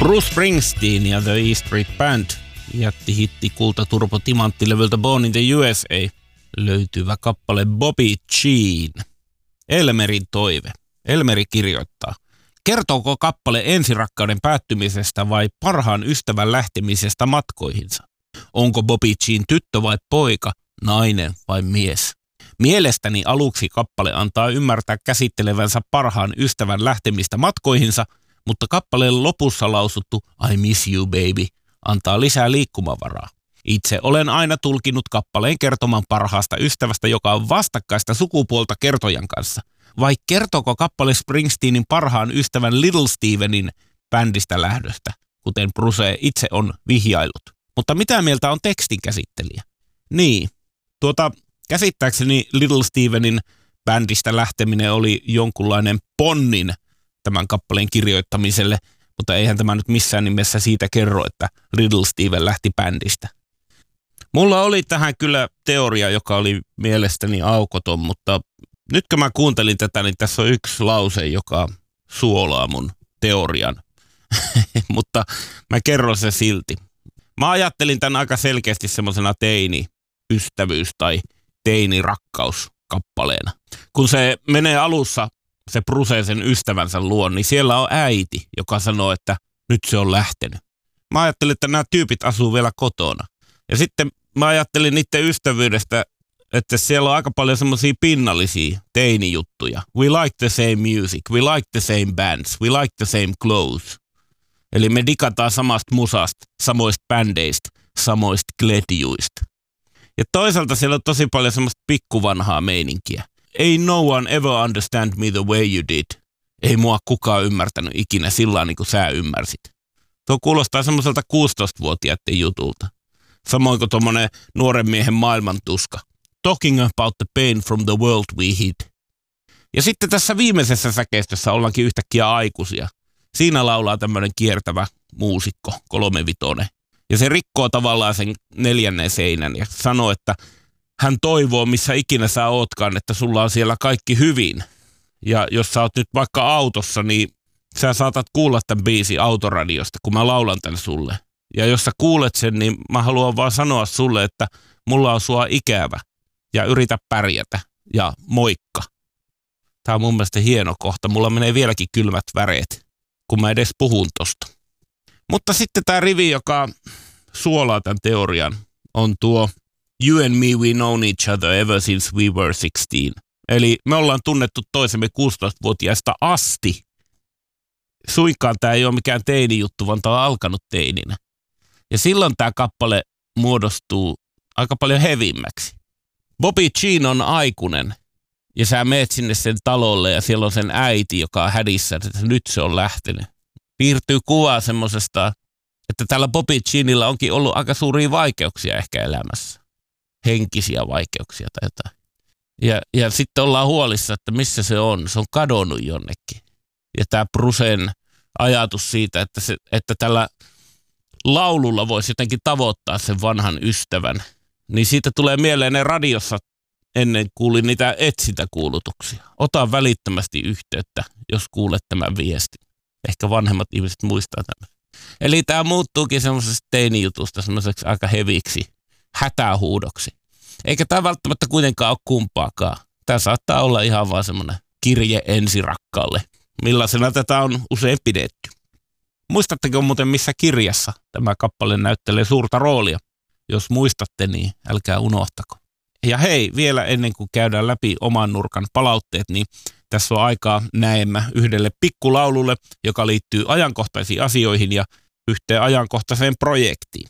Bruce Springsteen ja The E Street Band jätti hitti Kulta Turbo Timantti-levyltä Born in the USA löytyvä kappale Bobby Jean. Elmerin toive. Elmeri kirjoittaa. Kertooko kappale ensirakkauden päättymisestä vai parhaan ystävän lähtemisestä matkoihinsa? Onko Bobby Jean tyttö vai poika, nainen vai mies? Mielestäni aluksi kappale antaa ymmärtää käsittelevänsä parhaan ystävän lähtemistä matkoihinsa, mutta kappaleen lopussa lausuttu I miss you baby antaa lisää liikkumavaraa. Itse olen aina tulkinut kappaleen kertoman parhaasta ystävästä, joka on vastakkaista sukupuolta kertojan kanssa. Vai kertooko kappale Springsteenin parhaan ystävän Little Stevenin bändistä lähdöstä, kuten Bruce itse on vihjailut? Mutta mitä mieltä on tekstin käsittelijä? Niin, käsittääkseni Little Stevenin bändistä lähteminen oli jonkunlainen ponnin tämän kappaleen kirjoittamiselle, mutta eihän tämä nyt missään nimessä siitä kerro, että Little Steven lähti bändistä. Mulla oli tähän kyllä teoria, joka oli mielestäni aukoton, mutta nyt kun mä kuuntelin tätä, niin tässä on yksi lause, joka suolaa mun teorian, mutta mä kerron se silti. Mä ajattelin tämän aika selkeästi semmoisena teini-ystävyys- tai teini-rakkauskappaleena. Kun se menee alussa, se Bruce sen ystävänsä luon, niin siellä on äiti, joka sanoo, että nyt se on lähtenyt. Mä ajattelin, että nämä tyypit asuu vielä kotona. Ja sitten mä ajattelin niiden ystävyydestä, että siellä on aika paljon semmoisia pinnallisia teinijuttuja. We like the same music, we like the same bands, we like the same clothes. Eli me digataan samasta musasta, samoista bändeistä, samoista gledjuista. Ja toisaalta siellä on tosi paljon semmoista pikkuvanhaa meininkiä. Ei no one ever understand me the way you did. Ei mua kukaan ymmärtänyt ikinä sillä niin kuin sä ymmärsit. Tuo kuulostaa semmoiselta 16-vuotiaiden jutulta. Samoin kuin tuommoinen nuoren miehen maailmantuska. Talking about the pain from the world we hid. Ja sitten tässä viimeisessä säkeistössä ollaankin yhtäkkiä aikuisia. Siinä laulaa tämmöinen kiertävä muusikko, 3-vitonen. Ja se rikkoo tavallaan sen 4. seinän ja sanoo, että hän toivoo, missä ikinä sä ootkaan, että sulla on siellä kaikki hyvin. Ja jos sä oot nyt vaikka autossa, niin sä saatat kuulla tämän biisin autoradiosta, kun mä laulan tän sulle. Ja jos sä kuulet sen, niin mä haluan vaan sanoa sulle, että mulla on sua ikävä. Ja yritä pärjätä. Ja moikka. Tää on mun mielestä hieno kohta. Mulla menee vieläkin kylmät väreet, kun mä edes puhun tosta. Mutta sitten tää rivi, joka suolaa tämän teorian, on tuo You and me, we known each other ever since we were 16. Eli me ollaan tunnettu toisemme 16-vuotiaista asti. Suinkaan tämä ei ole mikään teinijuttu, vaan tämä on alkanut teininä. Ja silloin tämä kappale muodostuu aika paljon hevimmäksi. Bobby Jean on aikuinen ja sä meet sinne sen talolle ja siellä on sen äiti, joka on hädissä, että nyt se on lähtenyt. Piirtyy kuvaa semmosesta, että tällä Bobby Jeanilla onkin ollut aika suuria vaikeuksia ehkä elämässä. Henkisiä vaikeuksia tai jotain. Ja sitten ollaan huolissa, että missä se on. Se on kadonnut jonnekin. Ja tämä Brucen ajatus siitä, että tällä laululla voisi jotenkin tavoittaa sen vanhan ystävän, niin siitä tulee mieleen ne radiossa ennen kuulin niitä etsintäkuulutuksia. Ota välittömästi yhteyttä, jos kuulet tämän viestin. Ehkä vanhemmat ihmiset muistaa tämän. Eli tämä muuttuukin semmoisesta teinijutusta semmoiseksi aika heviksi hätähuudoksi. Eikä tämä välttämättä kuitenkaan ole kumpaakaan. Tämä saattaa olla ihan vaan semmoinen kirje ensirakkaalle, millaisena tätä on usein pidetty. Muistatteko muuten, missä kirjassa tämä kappale näyttelee suurta roolia? Jos muistatte, niin älkää unohtako. Ja hei, vielä ennen kuin käydään läpi oman nurkan palautteet, niin tässä on aikaa näemmä yhdelle pikkulaululle, joka liittyy ajankohtaisiin asioihin ja yhteen ajankohtaiseen projektiin.